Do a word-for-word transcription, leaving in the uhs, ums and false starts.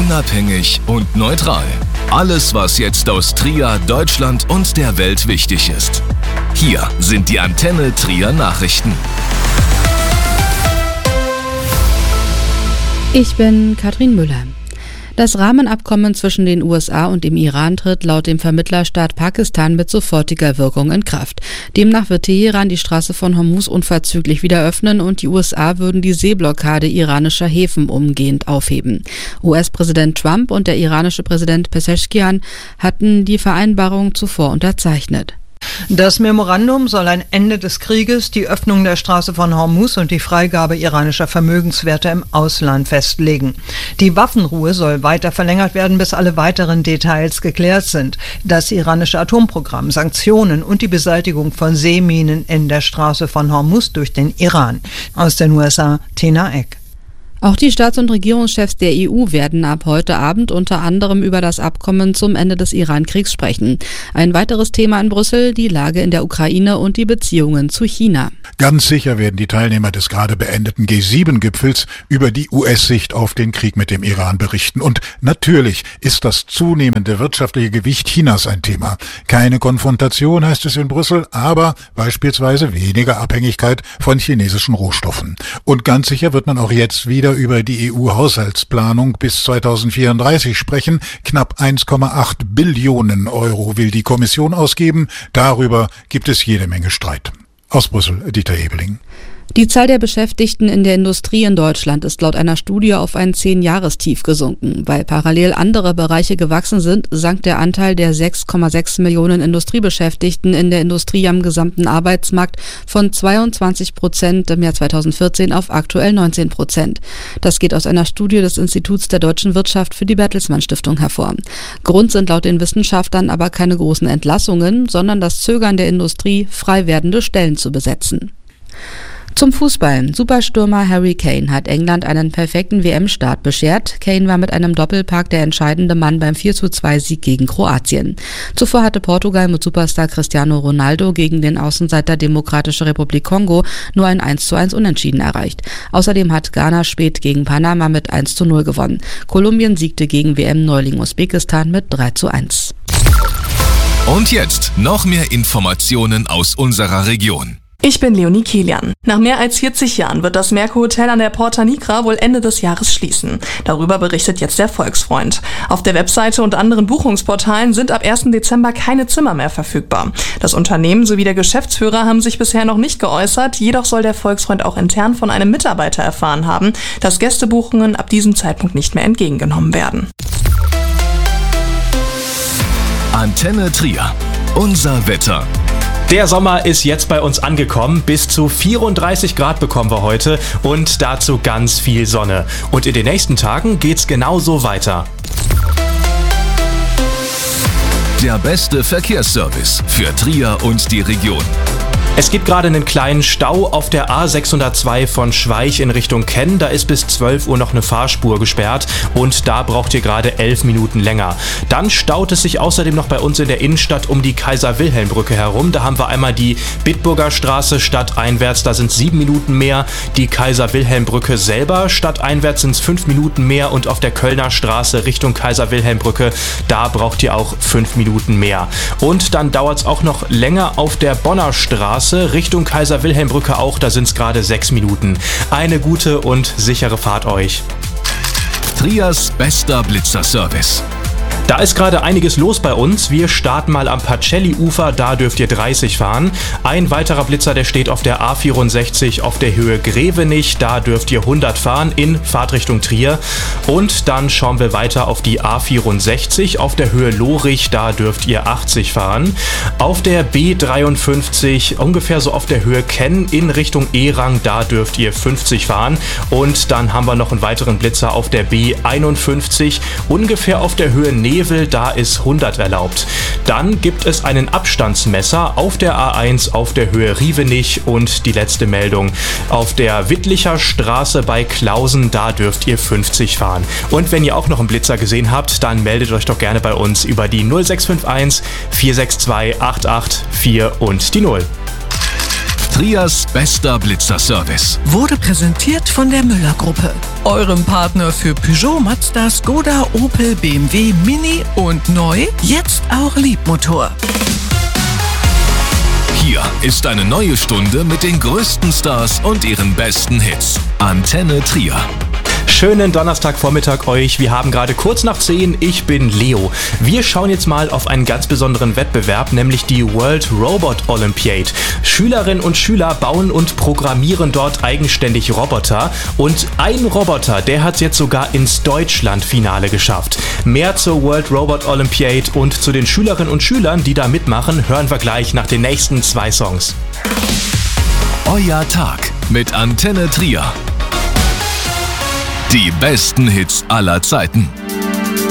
Unabhängig und neutral. Alles, was jetzt aus Trier, Deutschland und der Welt wichtig ist. Hier sind die Antenne Trier Nachrichten. Ich bin Katrin Müller. Das Rahmenabkommen zwischen den U S A und dem Iran tritt laut dem Vermittlerstaat Pakistan mit sofortiger Wirkung in Kraft. Demnach wird Teheran die Straße von Hormuz unverzüglich wieder öffnen und die U S A würden die Seeblockade iranischer Häfen umgehend aufheben. U S-Präsident Trump und der iranische Präsident Pezeshkian hatten die Vereinbarung zuvor unterzeichnet. Das Memorandum soll ein Ende des Krieges, die Öffnung der Straße von Hormuz und die Freigabe iranischer Vermögenswerte im Ausland festlegen. Die Waffenruhe soll weiter verlängert werden, bis alle weiteren Details geklärt sind. Das iranische Atomprogramm, Sanktionen und die Beseitigung von Seeminen in der Straße von Hormuz durch den Iran. Aus den U S A, Tina Eck. Auch die Staats- und Regierungschefs der E U werden ab heute Abend unter anderem über das Abkommen zum Ende des Iran-Kriegs sprechen. Ein weiteres Thema in Brüssel, die Lage in der Ukraine und die Beziehungen zu China. Ganz sicher werden die Teilnehmer des gerade beendeten G sieben Gipfels über die U S-Sicht auf den Krieg mit dem Iran berichten. Und natürlich ist das zunehmende wirtschaftliche Gewicht Chinas ein Thema. Keine Konfrontation, heißt es in Brüssel, aber beispielsweise weniger Abhängigkeit von chinesischen Rohstoffen. Und ganz sicher wird man auch jetzt wieder über die E U-Haushaltsplanung bis zweitausendvierunddreißig sprechen. Knapp eins Komma acht Billionen Euro will die Kommission ausgeben. Darüber gibt es jede Menge Streit. Aus Brüssel, Dieter Ebeling. Die Zahl der Beschäftigten in der Industrie in Deutschland ist laut einer Studie auf ein Zehn-Jahrestief gesunken. Weil parallel andere Bereiche gewachsen sind, sank der Anteil der sechs Komma sechs Millionen Industriebeschäftigten in der Industrie am gesamten Arbeitsmarkt von zweiundzwanzig Prozent im Jahr zweitausendvierzehn auf aktuell neunzehn Prozent. Das geht aus einer Studie des Instituts der deutschen Wirtschaft für die Bertelsmann Stiftung hervor. Grund sind laut den Wissenschaftlern aber keine großen Entlassungen, sondern das Zögern der Industrie, frei werdende Stellen zu besetzen. Zum Fußball. Superstürmer Harry Kane hat England einen perfekten W M-Start beschert. Kane war mit einem Doppelpack der entscheidende Mann beim vier zu zwei Sieg gegen Kroatien. Zuvor hatte Portugal mit Superstar Cristiano Ronaldo gegen den Außenseiter Demokratische Republik Kongo nur ein eins zu eins Unentschieden erreicht. Außerdem hat Ghana spät gegen Panama mit eins zu null gewonnen. Kolumbien siegte gegen W M-Neuling Usbekistan mit drei zu eins. Und jetzt noch mehr Informationen aus unserer Region. Ich bin Leonie Kilian. Nach mehr als vierzig Jahren wird das Merkur Hotel an der Porta Nigra wohl Ende des Jahres schließen. Darüber berichtet jetzt der Volksfreund. Auf der Webseite und anderen Buchungsportalen sind ab ersten Dezember keine Zimmer mehr verfügbar. Das Unternehmen sowie der Geschäftsführer haben sich bisher noch nicht geäußert, jedoch soll der Volksfreund auch intern von einem Mitarbeiter erfahren haben, dass Gästebuchungen ab diesem Zeitpunkt nicht mehr entgegengenommen werden. Antenne Trier. Unser Wetter. Der Sommer ist jetzt bei uns angekommen. Bis zu vierunddreißig Grad bekommen wir heute und dazu ganz viel Sonne. Und in den nächsten Tagen geht's genauso weiter. Der beste Verkehrsservice für Trier und die Region. Es gibt gerade einen kleinen Stau auf der A sechshundertzwei von Schweich in Richtung Kenn. Da ist bis zwölf Uhr noch eine Fahrspur gesperrt und da braucht ihr gerade elf Minuten länger. Dann staut es sich außerdem noch bei uns in der Innenstadt um die Kaiser-Wilhelm-Brücke herum. Da haben wir einmal die Bitburger Straße stadteinwärts, da sind es sieben Minuten mehr. Die Kaiser-Wilhelm-Brücke selber stadteinwärts sind es fünf Minuten mehr und auf der Kölner Straße Richtung Kaiser-Wilhelm-Brücke, da braucht ihr auch fünf Minuten mehr. Und dann dauert es auch noch länger auf der Bonner Straße Richtung Kaiser-Wilhelm-Brücke auch, da sind es gerade sechs Minuten. Eine gute und sichere Fahrt euch. Triers bester Blitzerservice. Da ist gerade einiges los bei uns. Wir starten mal am Pacelli-Ufer, da dürft ihr dreißig fahren. Ein weiterer Blitzer, der steht auf der A vierundsechzig auf der Höhe Grevenich, da dürft ihr hundert fahren in Fahrtrichtung Trier. Und dann schauen wir weiter auf die A vierundsechzig auf der Höhe Lorich, da dürft ihr achtzig fahren. Auf der B dreiundfünfzig ungefähr so auf der Höhe Kenn in Richtung Erang, da dürft ihr fünfzig fahren. Und dann haben wir noch einen weiteren Blitzer auf der B einundfünfzig ungefähr auf der Höhe Nebel. Da ist hundert erlaubt. Dann gibt es einen Abstandsmesser auf der A eins auf der Höhe Rievenich und die letzte Meldung auf der Wittlicher Straße bei Klausen, da dürft ihr fünfzig fahren. Und wenn ihr auch noch einen Blitzer gesehen habt, dann meldet euch doch gerne bei uns über die null sechs fünf eins vier sechs zwei acht acht vier und die null. Trias bester Blitzerservice. Wurde präsentiert von der Müller-Gruppe, eurem Partner für Peugeot, Mazda, Skoda, Opel, B M W, Mini und neu, jetzt auch Liebmotor. Hier ist eine neue Stunde mit den größten Stars und ihren besten Hits. Antenne Trier. Schönen Donnerstagvormittag euch. Wir haben gerade kurz nach zehn. Ich bin Leo. Wir schauen jetzt mal auf einen ganz besonderen Wettbewerb, nämlich die World Robot Olympiad. Schülerinnen und Schüler bauen und programmieren dort eigenständig Roboter. Und ein Roboter, der hat es jetzt sogar ins Deutschlandfinale geschafft. Mehr zur World Robot Olympiad und zu den Schülerinnen und Schülern, die da mitmachen, hören wir gleich nach den nächsten zwei Songs. Euer Tag mit Antenne Trier. Die besten Hits aller Zeiten.